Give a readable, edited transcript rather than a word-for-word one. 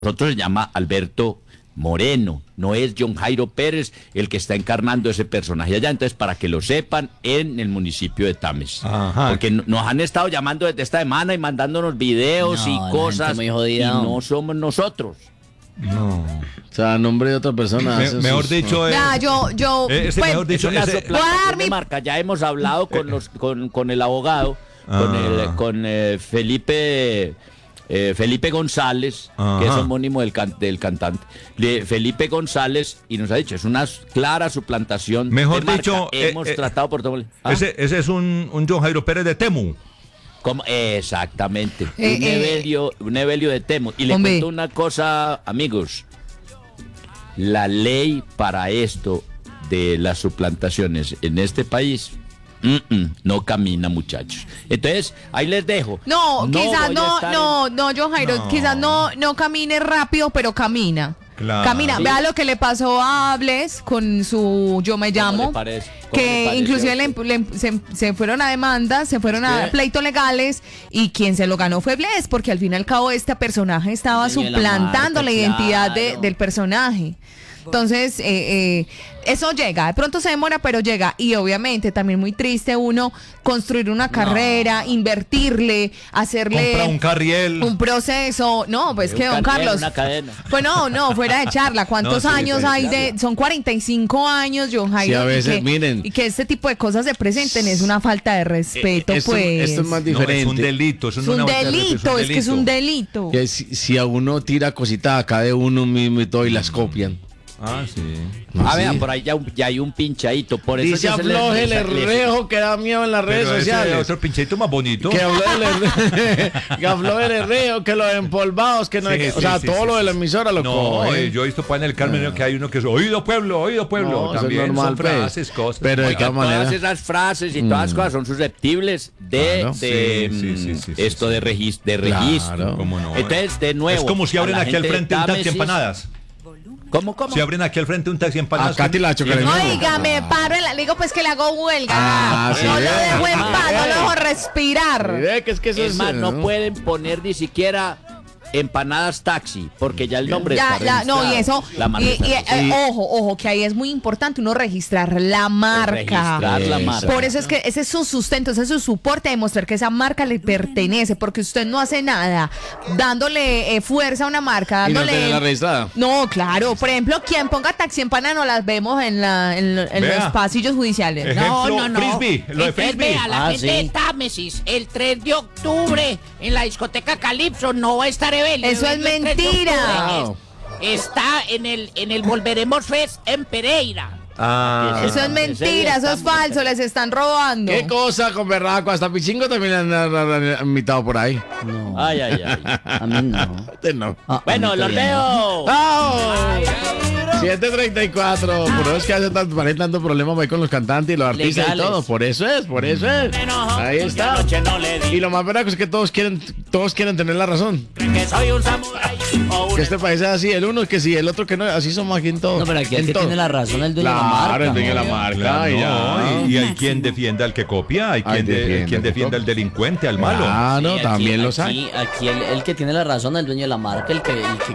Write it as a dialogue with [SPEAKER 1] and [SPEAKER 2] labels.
[SPEAKER 1] nosotros se llama Alberto Moreno, no es John Jairo Pérez el que está encarnando ese personaje allá. Entonces, para que lo sepan, en el municipio de Támesis.
[SPEAKER 2] Ajá.
[SPEAKER 1] Porque nos han estado llamando desde esta semana y mandándonos videos y cosas, y no somos nosotros.
[SPEAKER 2] No.
[SPEAKER 3] O sea, a nombre de otra persona.
[SPEAKER 2] Mejor dicho,
[SPEAKER 4] Ya, yo
[SPEAKER 2] ese
[SPEAKER 4] pues,
[SPEAKER 2] mejor dicho,
[SPEAKER 1] Es una
[SPEAKER 2] ese-
[SPEAKER 1] suplantación de marca. Ya hemos hablado con el abogado, con Felipe González, que es
[SPEAKER 2] Ajá.
[SPEAKER 1] homónimo del cantante, de Felipe González, y nos ha dicho, es una clara suplantación
[SPEAKER 2] Mejor
[SPEAKER 1] de marca.
[SPEAKER 2] dicho,
[SPEAKER 1] Hemos tratado por todo. ¿Ah?
[SPEAKER 2] ese es un John Jairo Pérez de Temu.
[SPEAKER 1] ¿Cómo? Exactamente,
[SPEAKER 4] Eh,
[SPEAKER 1] un Evelio de Temo. Y le
[SPEAKER 4] Hombre.
[SPEAKER 1] cuento una cosa, amigos. La ley para esto de las suplantaciones en este país no camina, muchachos. Entonces, ahí les dejo.
[SPEAKER 4] No, quizás
[SPEAKER 1] voy a estar
[SPEAKER 4] no, John Jairo,
[SPEAKER 2] No.
[SPEAKER 4] quizás no camine rápido, pero camina.
[SPEAKER 2] Claro.
[SPEAKER 4] Camina,
[SPEAKER 1] Sí.
[SPEAKER 4] vea lo que le pasó a Hables con su Yo Me
[SPEAKER 1] ¿Cómo
[SPEAKER 4] Llamo,
[SPEAKER 1] le parece? ¿Cómo le
[SPEAKER 4] que
[SPEAKER 1] parece
[SPEAKER 4] inclusive
[SPEAKER 1] a usted?
[SPEAKER 4] se fueron a demandas, se fueron a pleitos legales, y quien se lo ganó fue Bless, porque al fin y al cabo este personaje estaba
[SPEAKER 5] Dueño de la
[SPEAKER 4] suplantando
[SPEAKER 5] marca,
[SPEAKER 4] la identidad
[SPEAKER 5] claro.
[SPEAKER 4] del personaje. Entonces, eso llega, de pronto se demora, pero llega. Y obviamente también muy triste uno construir una carrera, invertirle, hacerle
[SPEAKER 2] Compra un carriel.
[SPEAKER 4] un proceso. No, pues que, don
[SPEAKER 1] Carriel,
[SPEAKER 4] Carlos.
[SPEAKER 1] una cadena.
[SPEAKER 4] Pues no, fuera de charla. ¿Cuántos
[SPEAKER 2] No, sí,
[SPEAKER 4] años
[SPEAKER 2] sí,
[SPEAKER 4] hay
[SPEAKER 2] claro.
[SPEAKER 4] de...? Son 45 años, John Jairo.
[SPEAKER 3] Sí, a veces,
[SPEAKER 4] y que,
[SPEAKER 3] miren.
[SPEAKER 4] y que este tipo de cosas se presenten es una falta de respeto,
[SPEAKER 3] esto,
[SPEAKER 4] pues.
[SPEAKER 3] esto es más
[SPEAKER 2] No,
[SPEAKER 3] diferente.
[SPEAKER 2] es un delito.
[SPEAKER 4] Es un delito, es que es un delito.
[SPEAKER 3] Que si a uno tira cositas acá de uno mismo y todo y las copian.
[SPEAKER 2] Ah, sí.
[SPEAKER 1] Ah, vean, por ahí ya hay un pinchadito. Por eso
[SPEAKER 3] Dice
[SPEAKER 1] ya se les-
[SPEAKER 3] afloje el
[SPEAKER 1] les-
[SPEAKER 3] rejo que da miedo en las redes
[SPEAKER 2] Pero ese
[SPEAKER 3] sociales.
[SPEAKER 2] otro pinchito más bonito.
[SPEAKER 3] Que afloje el rejo, que los empolvados, que no
[SPEAKER 2] Sí,
[SPEAKER 3] hay que,
[SPEAKER 2] sí,
[SPEAKER 3] o sea,
[SPEAKER 2] sí,
[SPEAKER 3] todo
[SPEAKER 2] sí,
[SPEAKER 3] lo de
[SPEAKER 2] sí.
[SPEAKER 3] la emisora lo
[SPEAKER 2] No,
[SPEAKER 3] coge.
[SPEAKER 2] yo he visto para en el Carmen que hay uno que es oído pueblo.
[SPEAKER 3] No, eso
[SPEAKER 2] También
[SPEAKER 3] es normal,
[SPEAKER 2] son
[SPEAKER 3] pues.
[SPEAKER 2] frases, cosas.
[SPEAKER 3] Pero de
[SPEAKER 1] Oiga,
[SPEAKER 3] qué manera.
[SPEAKER 1] todas esas frases y todas las cosas son susceptibles de,
[SPEAKER 3] Claro.
[SPEAKER 2] Sí,
[SPEAKER 1] esto
[SPEAKER 2] sí.
[SPEAKER 1] de registro.
[SPEAKER 3] Claro.
[SPEAKER 2] ¿Cómo no?
[SPEAKER 1] Entonces, de nuevo.
[SPEAKER 2] Es como si abren
[SPEAKER 1] a la
[SPEAKER 2] aquí al
[SPEAKER 1] gente de
[SPEAKER 2] frente un taxi
[SPEAKER 1] Támesis-
[SPEAKER 2] empanadas.
[SPEAKER 1] ¿Cómo?
[SPEAKER 2] Si abren aquí al frente un taxi empanadas.
[SPEAKER 3] Acá te la chocaré.
[SPEAKER 4] Oiga, me paro en la... Le digo, pues que le hago huelga.
[SPEAKER 3] Ah, sí,
[SPEAKER 4] no lo
[SPEAKER 3] ve.
[SPEAKER 4] dejo en paz, no lo dejo respirar.
[SPEAKER 3] Ve que es que eso
[SPEAKER 1] Es más, no pueden poner ni siquiera empanadas taxi, porque ya el nombre
[SPEAKER 4] Ya,
[SPEAKER 1] está
[SPEAKER 4] no, y
[SPEAKER 1] registrado.
[SPEAKER 4] eso,
[SPEAKER 1] La marca está registrada.
[SPEAKER 4] ojo, que ahí es muy importante uno registrar la marca.
[SPEAKER 1] Registrar la
[SPEAKER 3] Eso.
[SPEAKER 1] marca.
[SPEAKER 4] Por eso es que ese es su sustento, ese es su soporte, demostrar que esa marca le pertenece, porque usted no hace nada dándole fuerza a una marca,
[SPEAKER 3] Y no
[SPEAKER 4] dándole...
[SPEAKER 3] tenerla registrada.
[SPEAKER 4] No, claro, por ejemplo, quien ponga taxi empana no las vemos en
[SPEAKER 2] Vea.
[SPEAKER 4] los pasillos judiciales.
[SPEAKER 2] Ejemplo, Frisbee, lo de
[SPEAKER 5] Entonces,
[SPEAKER 2] Frisbee.
[SPEAKER 5] vea, la
[SPEAKER 1] Ah,
[SPEAKER 5] gente
[SPEAKER 1] sí.
[SPEAKER 5] de Támesis, el 3 de octubre, en la discoteca Calipso, no va a estar Evelio.
[SPEAKER 4] Eso es
[SPEAKER 5] Evelio el 3 de
[SPEAKER 4] mentira.
[SPEAKER 5] octubre. Está en el Volveremos Fest en Pereira.
[SPEAKER 2] Ah,
[SPEAKER 4] Eso es mentira, eso es falso, les están robando.
[SPEAKER 3] ¿Qué cosa con berraco? Hasta Pichingo también le han invitado por ahí.
[SPEAKER 5] No,
[SPEAKER 1] Ay, ay, ay.
[SPEAKER 5] a mí no.
[SPEAKER 3] Usted no.
[SPEAKER 1] Bueno, los veo.
[SPEAKER 3] ¡Ah! 7:34. Por eso es que hace tanto problema ahí con los cantantes y los artistas
[SPEAKER 5] Legales.
[SPEAKER 3] y todo. Por eso es. Ahí está. Y lo más verdad es que todos quieren tener la razón.
[SPEAKER 5] Que soy un samurái o un
[SPEAKER 3] Que este país es así, el uno que sí, el otro que no. Así somos aquí en todo.
[SPEAKER 5] No, pero aquí el
[SPEAKER 3] En
[SPEAKER 5] que
[SPEAKER 3] todo.
[SPEAKER 5] tiene la razón, el dueño de la
[SPEAKER 3] Claro,
[SPEAKER 5] marca.
[SPEAKER 3] el dueño de la marca.
[SPEAKER 2] Claro,
[SPEAKER 3] y ya.
[SPEAKER 2] y hay quien defienda al que copia, hay
[SPEAKER 3] Hay
[SPEAKER 2] quien,
[SPEAKER 3] defiende
[SPEAKER 2] quien
[SPEAKER 3] al que
[SPEAKER 2] defienda al
[SPEAKER 3] copia.
[SPEAKER 2] delincuente, al malo.
[SPEAKER 3] Ah, no,
[SPEAKER 5] Sí,
[SPEAKER 3] también los hay.
[SPEAKER 5] Aquí el que tiene la razón, el dueño de la marca, el que